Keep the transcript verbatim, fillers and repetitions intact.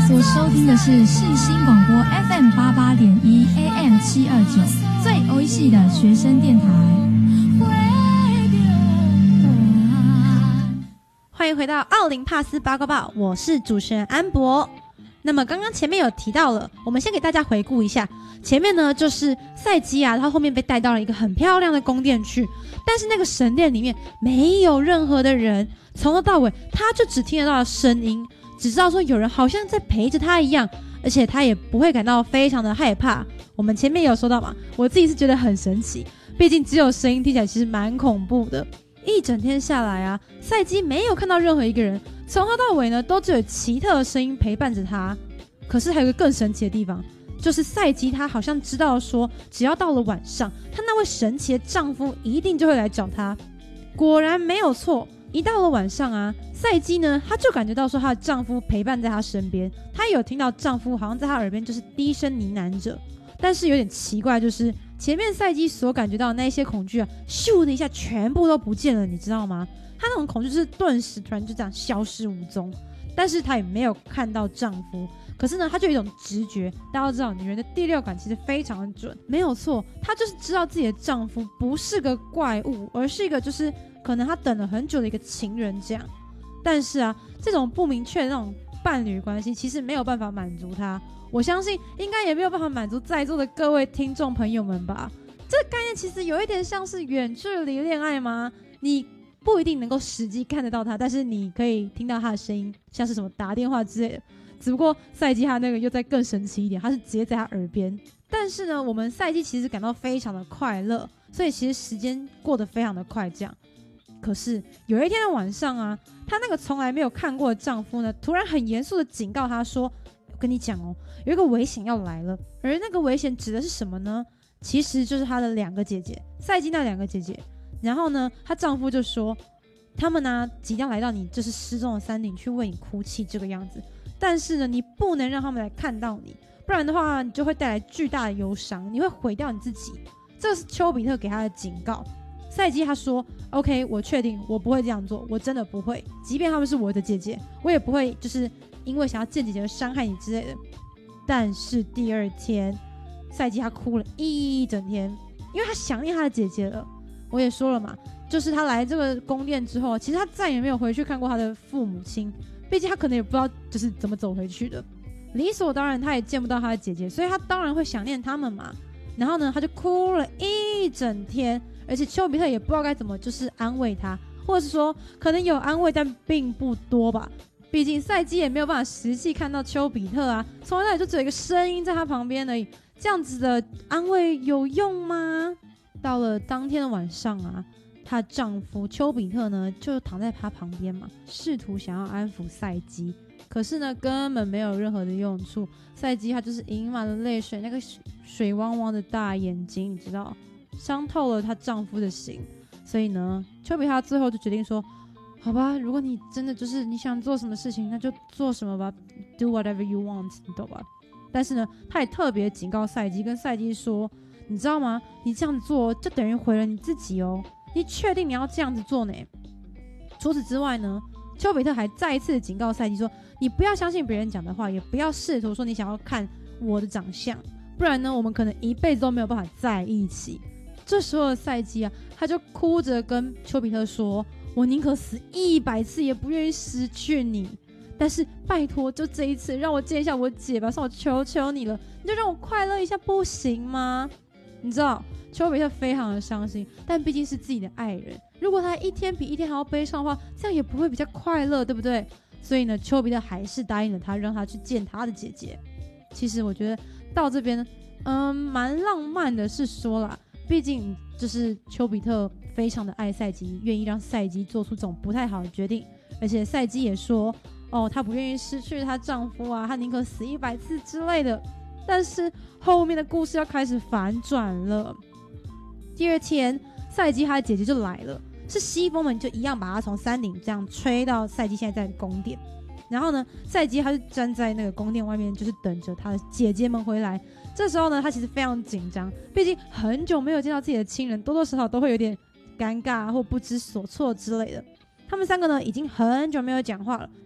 所收听的是世新广播 F M 八八点一 A M 七二九，最欧系的学生电台。 欢迎回到奥林帕斯八卦报，我是主持人安博。那么刚刚前面有提到了，我们先给大家回顾一下。前面呢就是赛基啊，他后面被带到了一个很漂亮的宫殿去，但是那个神殿里面没有任何的人，从头到尾他就只听得到声音，只知道说有人好像在陪着他一样，而且他也不会感到非常的害怕。我们前面也有说到嘛，我自己是觉得很神奇，毕竟只有声音听起来其实蛮恐怖的。一整天下来啊，赛基没有看到任何一个人，从头到尾呢都只有奇特的声音陪伴着他。可是还有一个更神奇的地方，就是赛基他好像知道说，只要到了晚上，她那位神奇的丈夫一定就会来找她。果然没有错，一到了晚上啊，赛基呢，她就感觉到说她的丈夫陪伴在她身边，她也有听到丈夫好像在她耳边就是低声呢喃着。但是有点奇怪，就是前面赛基所感觉到的那些恐惧啊，咻的一下全部都不见了，你知道吗？她那种恐惧就是顿时突然就这样消失无踪。但是她也没有看到丈夫，可是呢，她就有一种直觉，大家都知道女人的第六感其实非常的准，没有错，她就是知道自己的丈夫不是个怪物，而是一个就是可能她等了很久的一个情人这样。但是啊，这种不明确的那种伴侣关系其实没有办法满足她，我相信应该也没有办法满足在座的各位听众朋友们吧。这个概念其实有一点像是远距离恋爱吗？你不一定能够实际看得到他，但是你可以听到他的声音，像是什么打电话之类的。只不过赛基他那个又再更神奇一点，他是直接在他耳边。但是呢，我们赛基其实感到非常的快乐，所以其实时间过得非常的快这样。可是有一天的晚上啊，她那个从来没有看过的丈夫呢，突然很严肃的警告她说，我跟你讲哦，有一个危险要来了。而那个危险指的是什么呢？其实就是她的两个姐姐，赛基那两个姐姐。然后呢，她丈夫就说，他们呢、啊、即将来到你就是失踪的山顶去为你哭泣这个样子，但是呢，你不能让他们来看到你，不然的话，你就会带来巨大的忧伤，你会毁掉你自己。这是丘比特给他的警告。赛基他说 OK， 我确定我不会这样做，我真的不会，即便他们是我的姐姐，我也不会就是因为想要见姐姐而伤害你之类的。但是第二天，赛基他哭了一整天，因为他想念他的姐姐了。我也说了嘛，就是他来这个宫殿之后，其实他再也没有回去看过他的父母亲，毕竟他可能也不知道就是怎么走回去的，理所当然他也见不到他的姐姐，所以他当然会想念他们嘛。然后呢，他就哭了一整天，而且丘比特也不知道该怎么就是安慰他，或者是说可能有安慰但并不多吧，毕竟赛基也没有办法实际看到丘比特啊，从来就只有一个声音在他旁边而已，这样子的安慰有用吗？到了当天的晚上啊，她丈夫丘比特呢就躺在她旁边嘛，试图想要安抚赛基，可是呢根本没有任何的用处。赛基她就是盈满了泪水，那个水汪汪的大眼睛，你知道，伤透了她丈夫的心。所以呢，丘比特最后就决定说，好吧，如果你真的就是你想做什么事情，那就做什么吧 ，do whatever you want， 你懂吧？但是呢，他也特别警告赛基，跟赛基说，你知道吗？你这样子做就等于毁了你自己哦！你确定你要这样子做呢？除此之外呢，丘比特还再一次警告赛基说，你不要相信别人讲的话，也不要试图说你想要看我的长相，不然呢，我们可能一辈子都没有办法在一起。这时候的赛基啊，他就哭着跟丘比特说，我宁可死一百次也不愿意失去你，但是拜托，就这一次让我见一下我姐吧，算我求求你了，你就让我快乐一下不行吗？你知道丘比特非常的伤心，但毕竟是自己的爱人，如果他一天比一天还要悲伤的话，这样也不会比较快乐，对不对？所以呢，丘比特还是答应了他，让他去见他的姐姐。其实我觉得到这边嗯，蛮浪漫的，是说啦，毕竟就是丘比特非常的爱赛基，愿意让赛基做出这种不太好的决定，而且赛基也说哦，她不愿意失去她丈夫啊，她宁可死一百次之类的。但是后面的故事要开始反转了。第二天，赛基她的姐姐就来了，是西风们就一样把她从山顶这样吹到赛基现在在的宫殿。然后呢，赛基她就站在那个宫殿外面，就是等着她的姐姐们回来。这时候呢，她其实非常紧张，毕竟很久没有见到自己的亲人，多多少少都会有点尴尬或不知所措之类的。他们三个呢，已经很久没有讲话了，